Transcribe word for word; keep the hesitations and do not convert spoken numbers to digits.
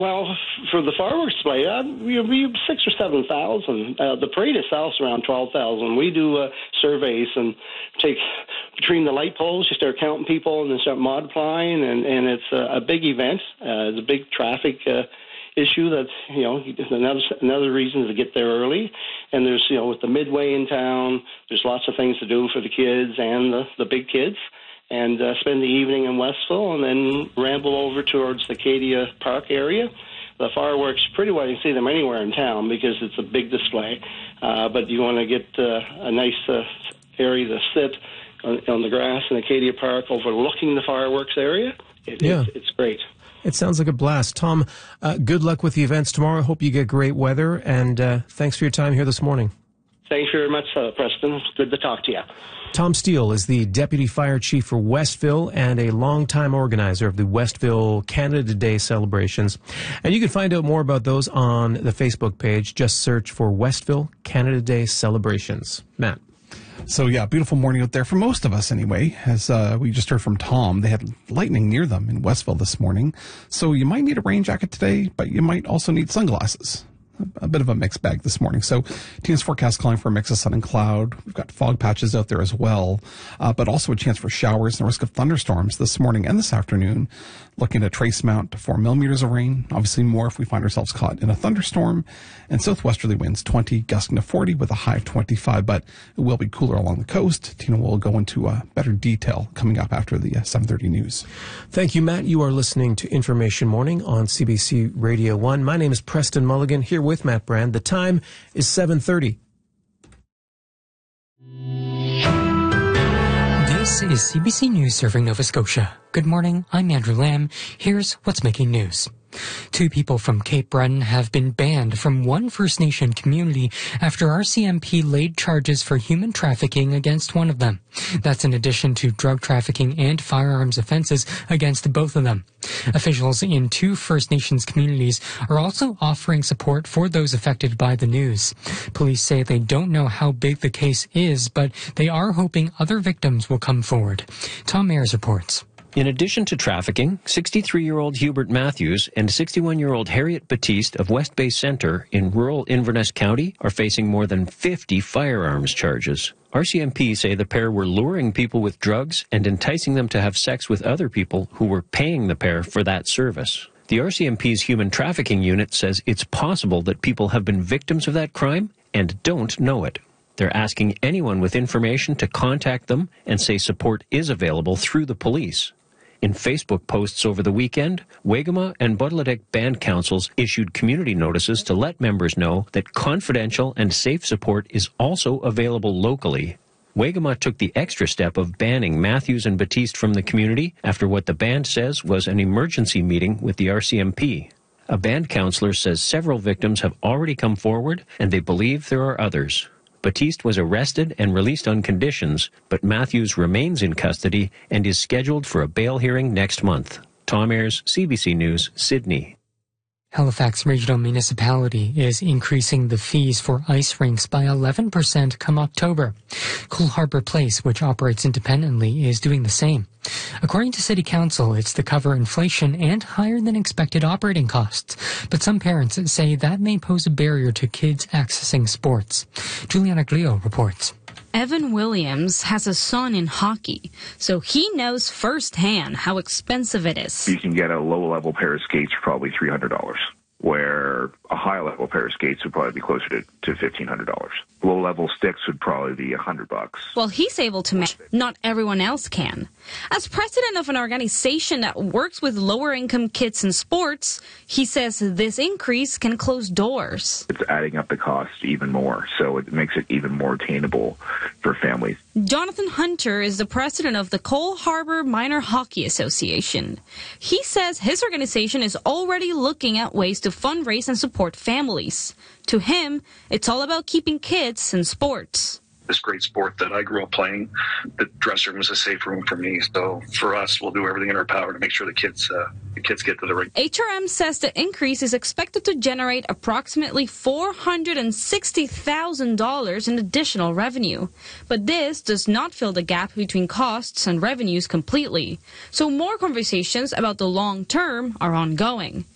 Well, for the fireworks display, uh, we we have six or seven thousand. Uh, the parade itself is around twelve thousand. We do uh, surveys and take between the light poles. You start counting people and then start multiplying, and and it's a, a big event. Uh, it's a big traffic uh, issue. That you know another another reason to get there early. And there's you know with the midway in town, there's lots of things to do for the kids and the the big kids. And uh, spend the evening in Westville and then ramble over towards the Acadia Park area. The fireworks, pretty well you can see them anywhere in town because it's a big display. Uh, but you want to get uh, a nice uh, area to sit on, on the grass in Acadia Park overlooking the fireworks area. It, yeah. it's, it's great. It sounds like a blast. Tom, uh, good luck with the events tomorrow. Hope you get great weather. And uh, thanks for your time here this morning. Thanks very much, uh, Preston. It's good to talk to you. Tom Steele is the Deputy Fire Chief for Westville and a longtime organizer of the Westville Canada Day celebrations. And you can find out more about those on the Facebook page. Just search for Westville Canada Day celebrations. Matt. So, yeah, beautiful morning out there for most of us anyway. As uh, we just heard from Tom, they had lightning near them in Westville this morning. So you might need a rain jacket today, but you might also need sunglasses. A bit of a mixed bag this morning. So team's forecast calling for a mix of sun and cloud. We've got fog patches out there as well, uh, but also a chance for showers and a risk of thunderstorms this morning and this afternoon. Looking at trace amount to four millimeters of rain. Obviously more if we find ourselves caught in a thunderstorm. And southwesterly winds twenty, gusting to forty with a high of twenty-five, but it will be cooler along the coast. Tina will go into uh, better detail coming up after the uh, seven thirty news. Thank you, Matt. You are listening to Information Morning on C B C Radio one. My name is Preston Mulligan, here with Matt Brand. The time is seven thirty. This is C B C News serving Nova Scotia. Good morning, I'm Andrew Lamb. Here's what's making news. Two people from Cape Breton have been banned from one First Nation community after R C M P laid charges for human trafficking against one of them. That's in addition to drug trafficking and firearms offenses against both of them. Officials in two First Nations communities are also offering support for those affected by the news. Police say they don't know how big the case is, but they are hoping other victims will come forward. Tom Ayers reports. In addition to trafficking, sixty-three-year-old Hubert Matthews and sixty-one-year-old Harriet Batiste of West Bay Centre in rural Inverness County are facing more than fifty firearms charges. R C M P say the pair were luring people with drugs and enticing them to have sex with other people who were paying the pair for that service. The R C M P's Human Trafficking Unit says it's possible that people have been victims of that crime and don't know it. They're asking anyone with information to contact them and say support is available through the police. In Facebook posts over the weekend, Waigema and Budletic Band Councils issued community notices to let members know that confidential and safe support is also available locally. Waigema took the extra step of banning Matthews and Batiste from the community after what the band says was an emergency meeting with the R C M P. A band councillor says several victims have already come forward and they believe there are others. Batiste was arrested and released on conditions, but Matthews remains in custody and is scheduled for a bail hearing next month. Tom Ayers, C B C News, Sydney. Halifax Regional Municipality is increasing the fees for ice rinks by eleven percent come October. Cool Harbour Place, which operates independently, is doing the same. According to City Council, it's to cover inflation and higher than expected operating costs. But some parents say that may pose a barrier to kids accessing sports. Juliana Glio reports. Evan Williams has a son in hockey, so he knows firsthand how expensive it is. You can get a low-level pair of skates for probably three hundred dollars, where a high-level pair of skates would probably be closer to, to fifteen hundred dollars. Low-level sticks would probably be one hundred bucks. Well, he's able to match. Not everyone else can. As president of an organization that works with lower-income kids in sports, he says this increase can close doors. It's adding up the cost even more, so it makes it even more attainable for families. Jonathan Hunter is the president of the Coal Harbour Minor Hockey Association. He says his organization is already looking at ways to fundraise and support families. To him, it's all about keeping kids in sports. This great sport that I grew up playing, the dressing room is a safe room for me. So for us, we'll do everything in our power to make sure the kids uh, the kids get to the rink. H R M says the increase is expected to generate approximately four hundred sixty thousand dollars in additional revenue. But this does not fill the gap between costs and revenues completely. So more conversations about the long term are ongoing.